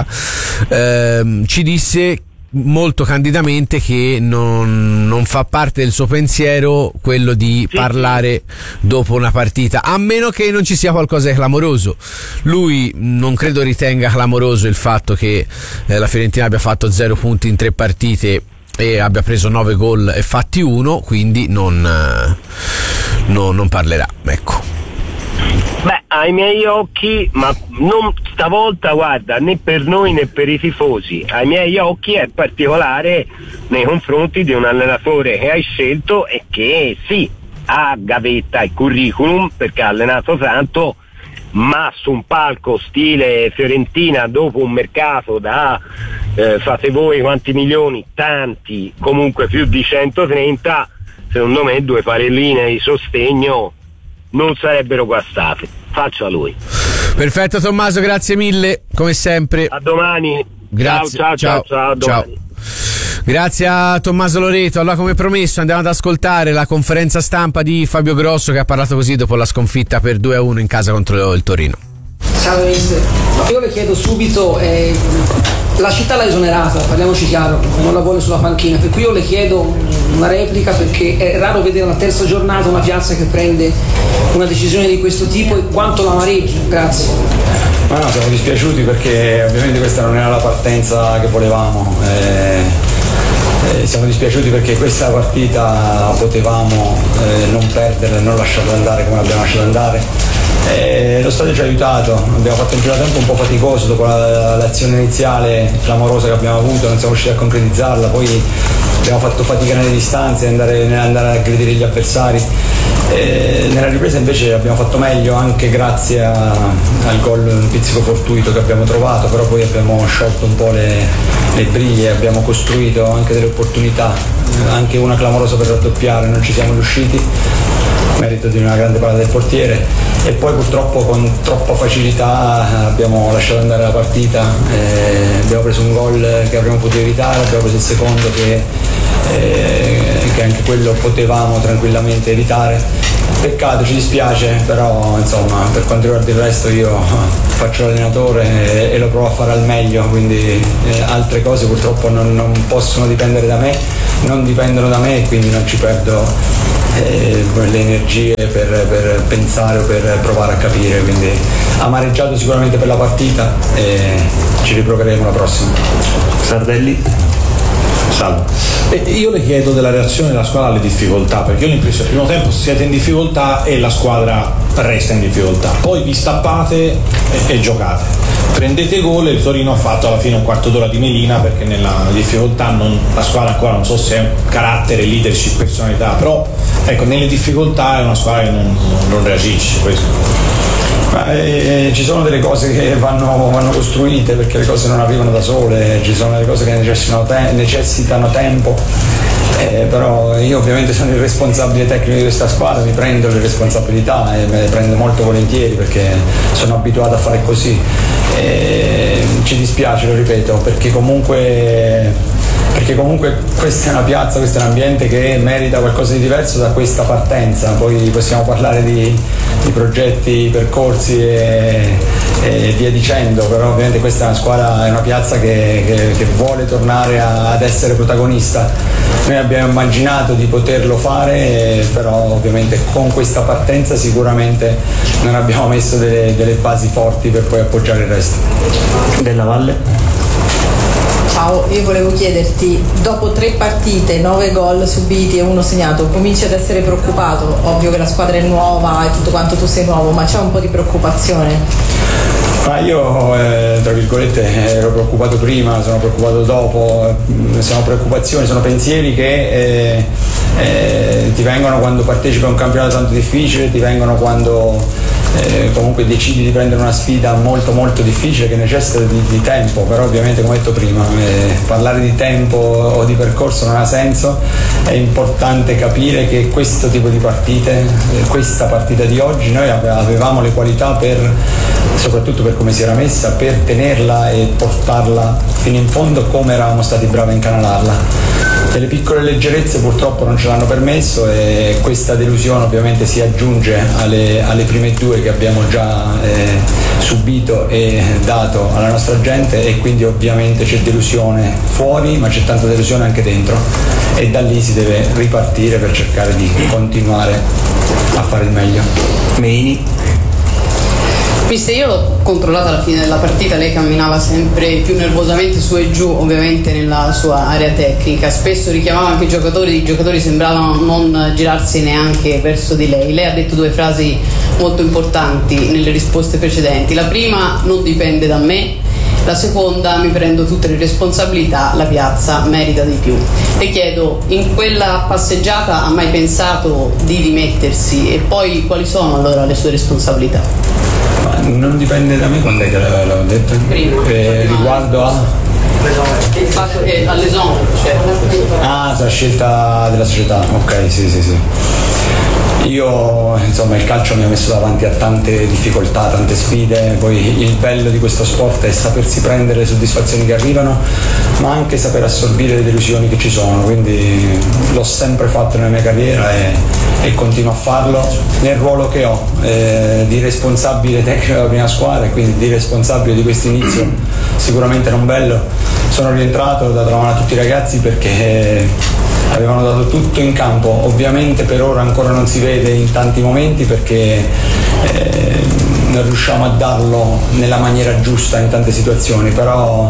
ehm, ci disse molto candidamente che non, non fa parte del suo pensiero quello di sì, parlare sì. dopo una partita, a meno che non ci sia qualcosa di clamoroso. Lui non credo ritenga clamoroso il fatto che eh, la Fiorentina abbia fatto zero punti in tre partite e abbia preso nove gol e fatti uno, quindi non, eh, no, non parlerà, ecco. Beh, ai miei occhi, ma non stavolta, guarda, né per noi né per i tifosi, ai miei occhi è particolare nei confronti di un allenatore che hai scelto e che sì, ha gavetta il curriculum perché ha allenato tanto, ma su un palco stile Fiorentina dopo un mercato da eh, fate voi quanti milioni, tanti, comunque più di centotrenta, secondo me due parelline di sostegno non sarebbero guastate. Faccia lui. Perfetto Tommaso, grazie mille come sempre. A domani. Grazie. Ciao ciao ciao, ciao, a domani. Ciao. Grazie a Tommaso Loreto. Allora, come promesso, andiamo ad ascoltare la conferenza stampa di Fabio Grosso, che ha parlato così dopo la sconfitta per due a uno in casa contro il Torino. Salve mister, io le chiedo subito, eh, la città l'ha esonerata, parliamoci chiaro, non la vuole sulla panchina, per cui io le chiedo una replica, perché è raro vedere la terza giornata una piazza che prende una decisione di questo tipo, e quanto la amareggia. Grazie. Ma no, siamo dispiaciuti perché ovviamente questa non era la partenza che volevamo. Eh... eh, siamo dispiaciuti perché questa partita potevamo eh, non perderla e non lasciarla andare come l'abbiamo lasciata andare. Eh, lo stadio ci ha aiutato, abbiamo fatto un primo tempo un po' faticoso dopo la, l'azione iniziale clamorosa che abbiamo avuto, non siamo riusciti a concretizzarla, poi abbiamo fatto fatica nelle distanze, andare, nell'andare a aggredire gli avversari. Eh, nella ripresa invece abbiamo fatto meglio anche grazie a, al gol un pizzico fortuito che abbiamo trovato, però poi abbiamo sciolto un po' le, le briglie, abbiamo costruito anche delle opportunità, anche una clamorosa per raddoppiare, non ci siamo riusciti, merito di una grande parata del portiere, e poi purtroppo con troppa facilità abbiamo lasciato andare la partita, eh, abbiamo preso un gol che avremmo potuto evitare, abbiamo preso il secondo che, eh, che anche quello potevamo tranquillamente evitare. Peccato, ci dispiace, però insomma per quanto riguarda il resto io faccio l'allenatore e, e lo provo a fare al meglio, quindi eh, altre cose purtroppo non, non possono dipendere da me, non dipendono da me e quindi non ci perdo eh, le energie per, per pensare o per provare a capire, quindi amareggiato sicuramente per la partita e ci riproveremo la prossima. Sardelli? Salve. Eh, io le chiedo della reazione della squadra alle difficoltà, perché io ho l'impressione che il primo tempo siete in difficoltà e la squadra resta in difficoltà, poi vi stappate e, e giocate, prendete gol e il Torino ha fatto alla fine un quarto d'ora di melina, perché nella difficoltà non, la squadra ancora non so se è carattere, leadership, personalità, però ecco, nelle difficoltà è una squadra che non, non reagisce. Questo. Ma, eh, ci sono delle cose che vanno, vanno costruite, perché le cose non arrivano da sole, ci sono delle cose che necessitano, te- necessitano tempo, eh, però io ovviamente sono il responsabile tecnico di questa squadra, mi prendo le responsabilità e me le prendo molto volentieri perché sono abituato a fare così. Eh, ci dispiace, lo ripeto, perché comunque perché comunque questa è una piazza, questo è un ambiente che merita qualcosa di diverso da questa partenza. Poi possiamo parlare di, di progetti, percorsi e, e via dicendo, però ovviamente questa è una squadra, è una piazza che, che, che vuole tornare a, ad essere protagonista. Noi abbiamo immaginato di poterlo fare, però ovviamente con questa partenza sicuramente non abbiamo messo delle, delle basi forti per poi appoggiare il resto. Della Valle? Ciao, io volevo chiederti, dopo tre partite, nove gol subiti e uno segnato, cominci ad essere preoccupato? Ovvio che la squadra è nuova e tutto quanto tu sei nuovo, ma c'è un po' di preoccupazione? Ma io, eh, tra virgolette, ero preoccupato prima, sono preoccupato dopo, sono preoccupazioni, sono pensieri che eh, eh, ti vengono quando partecipi a un campionato tanto difficile, ti vengono quando eh, comunque decidi di prendere una sfida molto molto difficile che necessita di, di tempo, però ovviamente come ho detto prima, eh, parlare di tempo o di percorso non ha senso, è importante capire che questo tipo di partite, eh, questa partita di oggi, noi avevamo le qualità per, soprattutto per come si era messa, per tenerla e portarla fino in fondo come eravamo stati bravi a incanalarla. Delle piccole leggerezze purtroppo non ce l'hanno permesso e questa delusione ovviamente si aggiunge alle, alle prime due che abbiamo già eh, subito e dato alla nostra gente, e quindi ovviamente c'è delusione fuori ma c'è tanta delusione anche dentro, e da lì si deve ripartire per cercare di continuare a fare il meglio. Meini? Mister, io l'ho controllata alla fine della partita, lei camminava sempre più nervosamente su e giù, ovviamente nella sua area tecnica, spesso richiamava anche i giocatori, i giocatori sembravano non girarsi neanche verso di lei. Lei ha detto due frasi molto importanti nelle risposte precedenti: la prima, non dipende da me; la seconda, mi prendo tutte le responsabilità, la piazza merita di più. Le chiedo, in quella passeggiata ha mai pensato di dimettersi, e poi quali sono allora le sue responsabilità? Non dipende da me, quando è che l'avevo detto? Prima. Eh, riguardo a? Il fatto che all'esonero, cioè. Ah, la scelta della società, ok, sì, sì, sì. Io, insomma, il calcio mi ha messo davanti a tante difficoltà, tante sfide, poi il bello di questo sport è sapersi prendere le soddisfazioni che arrivano, ma anche saper assorbire le delusioni che ci sono, quindi l'ho sempre fatto nella mia carriera e, e continuo a farlo nel ruolo che ho, eh, di responsabile tecnico della prima squadra e quindi di responsabile di questo inizio sicuramente non bello. Sono rientrato, ho dato la mano a tutti i ragazzi perché avevano dato tutto in campo, ovviamente per ora ancora non si vede in tanti momenti perché eh, non riusciamo a darlo nella maniera giusta in tante situazioni, però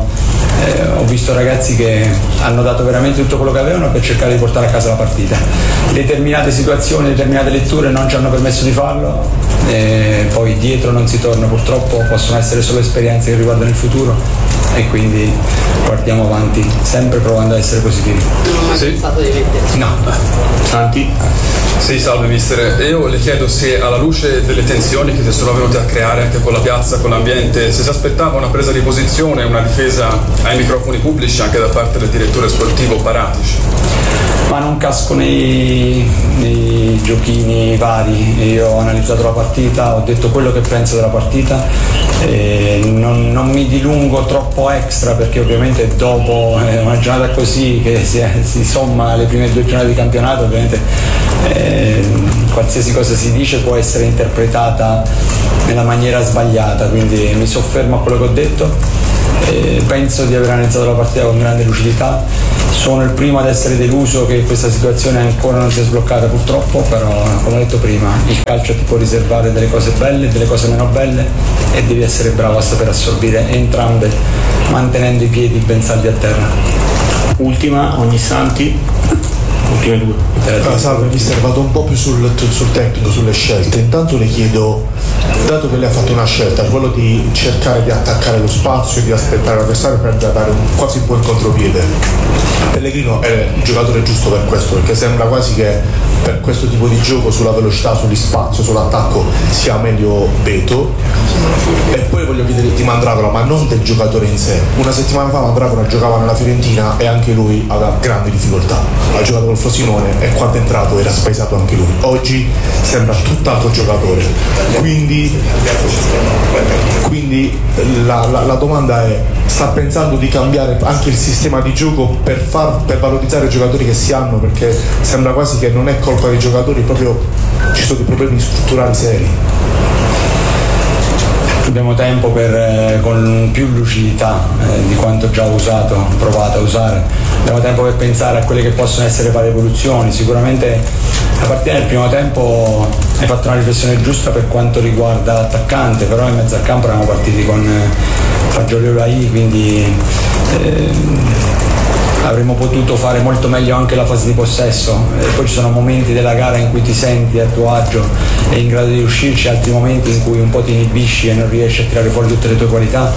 Eh, ho visto ragazzi che hanno dato veramente tutto quello che avevano per cercare di portare a casa la partita. Determinate situazioni, determinate letture non ci hanno permesso di farlo, eh, poi dietro non si torna, purtroppo possono essere solo esperienze che riguardano il futuro e quindi guardiamo avanti sempre provando a essere positivi. Non ho mai Sì. pensato di mettersi. No. Santi? Sì, salve mister. Io le chiedo se alla luce delle tensioni che si sono venute a creare anche con la piazza, con l'ambiente, se si aspettava una presa di posizione, una difesa ai microfoni pubblici anche da parte del direttore sportivo Paratici. Ma non casco nei, nei giochini vari. Io ho analizzato la partita, ho detto quello che penso della partita e non, non mi dilungo troppo extra perché ovviamente dopo eh, una giornata così che si, si somma alle prime due giornate di campionato, ovviamente eh, qualsiasi cosa si dice può essere interpretata nella maniera sbagliata, quindi mi soffermo a quello che ho detto. Eh, penso di aver analizzato la partita con grande lucidità. Sono il primo ad essere deluso che questa situazione ancora non sia sbloccata purtroppo, però come ho detto prima il calcio ti può riservare delle cose belle e delle cose meno belle e devi essere bravo a saper assorbire entrambe mantenendo i piedi ben saldi a terra. Ultima, Ognissanti. Ultime due. Ah, salve mister, vado un po' più sul, sul tecnico, sulle scelte. Intanto le chiedo, dato che lei ha fatto una scelta, quello di cercare di attaccare lo spazio e di aspettare l'avversario per dare un, quasi un po' il contropiede, Pellegrino è il giocatore giusto per questo, perché sembra quasi che per questo tipo di gioco sulla velocità, sugli spazio, sull'attacco sia meglio Beto. E poi voglio chiedere di Mandragola, ma non del giocatore in sé. Una settimana fa Mandragola giocava nella Fiorentina e anche lui aveva grandi difficoltà, ha giocato col Frosinone e quando è entrato era spaesato anche lui. Oggi sembra tutt'altro giocatore, quindi, quindi la, la, la domanda è: sta pensando di cambiare anche il sistema di gioco per, far, per valorizzare i giocatori che si hanno, perché sembra quasi che non è colpa dei giocatori, proprio ci sono dei problemi strutturali seri. Abbiamo tempo per, eh, con più lucidità eh, di quanto già ho usato, provato a usare, abbiamo tempo per pensare a quelle che possono essere varie evoluzioni. Sicuramente a partire dal primo tempo hai fatto una riflessione giusta per quanto riguarda l'attaccante, però in mezzo al campo eravamo partiti con eh, Fagioli e Ulai, quindi eh, avremmo potuto fare molto meglio anche la fase di possesso. E poi ci sono momenti della gara in cui ti senti a tuo agio e in grado di uscirci, altri momenti in cui un po' ti inibisci e non riesci a tirare fuori tutte le tue qualità.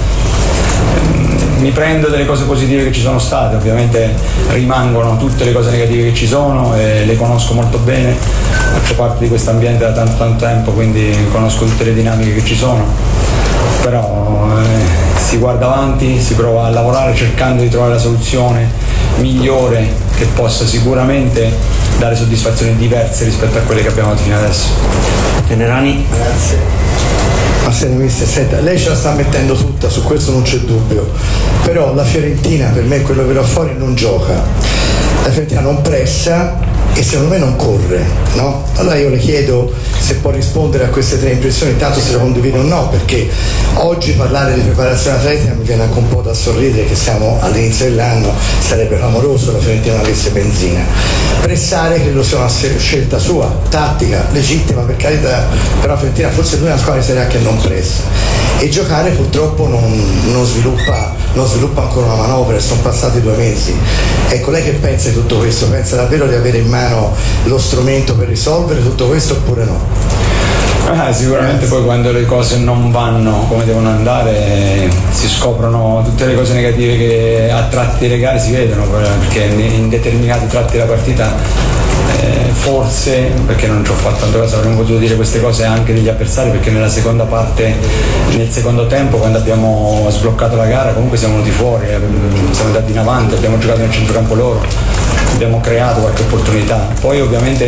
Mi prendo delle cose positive che ci sono state, ovviamente rimangono tutte le cose negative che ci sono e le conosco molto bene, faccio parte di questo ambiente da tanto tanto tempo, quindi conosco tutte le dinamiche che ci sono, però eh, si guarda avanti, si prova a lavorare cercando di trovare la soluzione migliore che possa sicuramente dare soddisfazioni diverse rispetto a quelle che abbiamo fino adesso. Tenerani? Grazie. Ma se mister, senta, lei ce la sta mettendo tutta, su questo non c'è dubbio, però la Fiorentina per me quello che là fuori non gioca, la Fiorentina non pressa e secondo me non corre, no? Allora io le chiedo se può rispondere a queste tre impressioni, tanto se le condivido o no, perché oggi parlare di preparazione atletica mi viene anche un po' da sorridere, che siamo all'inizio dell'anno, sarebbe clamoroso la Fiorentina non avesse benzina. Pressare credo sia una scelta sua, tattica, legittima per carità, però la Fiorentina forse è l'unica squadra di Serie A che non pressa, e giocare purtroppo non, non, sviluppa, non sviluppa ancora una manovra, sono passati due mesi. Ecco, lei che pensa di tutto questo? Pensa davvero di avere in mano lo strumento per risolvere tutto questo oppure no? Ah, sicuramente poi quando le cose non vanno come devono andare si scoprono tutte le cose negative che a tratti delle gare si vedono, perché in determinati tratti della partita eh, forse, perché non ci ho fatto tanto caso, avremmo potuto dire queste cose anche degli avversari, perché nella seconda parte, nel secondo tempo, quando abbiamo sbloccato la gara comunque siamo venuti fuori, siamo andati in avanti, abbiamo giocato nel centrocampo loro, abbiamo creato qualche opportunità. Poi ovviamente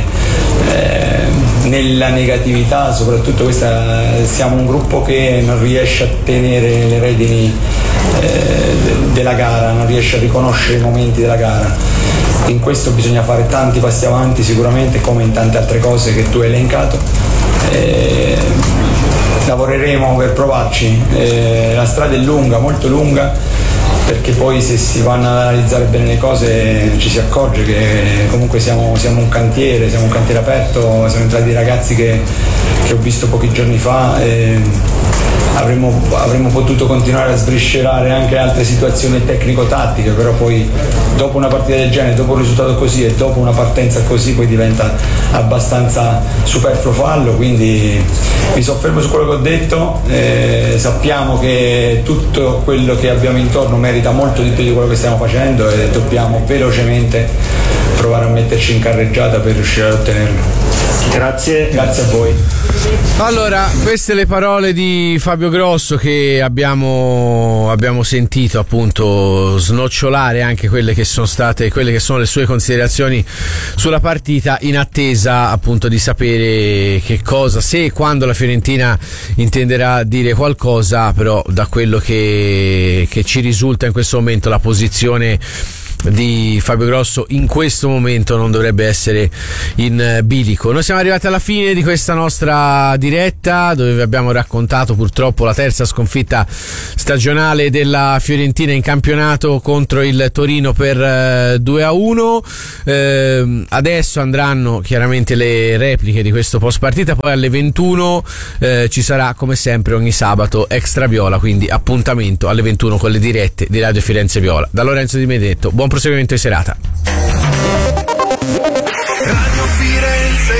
eh, nella negatività, soprattutto questa, siamo un gruppo che non riesce a tenere le redini eh, della gara, non riesce a riconoscere i momenti della gara. In questo bisogna fare tanti passi avanti sicuramente, come in tante altre cose che tu hai elencato. Eh, lavoreremo per provarci, eh, la strada è lunga, molto lunga, perché poi se si vanno ad analizzare bene le cose ci si accorge che comunque siamo, siamo un cantiere, siamo un cantiere aperto, siamo entrati dei ragazzi che, che ho visto pochi giorni fa e avremmo, avremmo potuto continuare a sbriscerare anche altre situazioni tecnico-tattiche, però poi dopo una partita del genere, dopo un risultato così e dopo una partenza così poi diventa abbastanza superfluo farlo, quindi mi soffermo su quello che ho detto. Eh, sappiamo che tutto quello che abbiamo intorno merita molto di più di quello che stiamo facendo e dobbiamo velocemente provare a metterci in carreggiata per riuscire ad ottenerlo. Grazie, grazie a voi. Allora, queste le parole di Fabio Grosso che abbiamo, abbiamo sentito appunto snocciolare anche quelle che sono state, quelle che sono le sue considerazioni sulla partita, in attesa appunto di sapere che cosa, se e quando la Fiorentina intenderà dire qualcosa. Però da quello che, che ci risulta in questo momento, la posizione di Fabio Grosso in questo momento non dovrebbe essere in bilico. Noi siamo arrivati alla fine di questa nostra diretta, dove vi abbiamo raccontato purtroppo la terza sconfitta stagionale della Fiorentina in campionato contro il Torino per due a uno. Eh, adesso andranno chiaramente le repliche di questo post partita, poi alle ventuno eh, ci sarà come sempre ogni sabato Extra Viola, quindi appuntamento alle ventuno con le dirette di Radio Firenze Viola. Da Lorenzo Di Benedetto, buon proseguimento di serata. Radio Firenze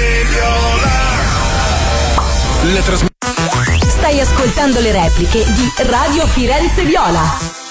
Viola. Stai ascoltando le repliche di Radio Firenze Viola.